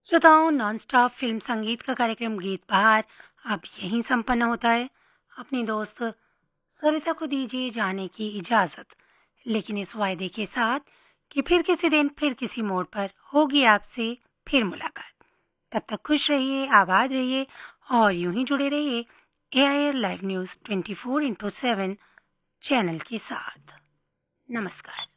श्रोताओं, non stop film संगीत का कार्यक्रम गीत बहार अब यहीं संपन्न होता है। अपनी दोस्त सरिता को दीजिए जाने की इजाज़त, लेकिन इस वायदे के साथ कि फिर किसी दिन फिर किसी मोड़ पर होगी आपसे फिर मुलाकात। तब तक खुश रहिए, आबाद रहिए और यूं ही जुड़े रहिए AIR live news 24x7 channel के साथ। नमस्कार।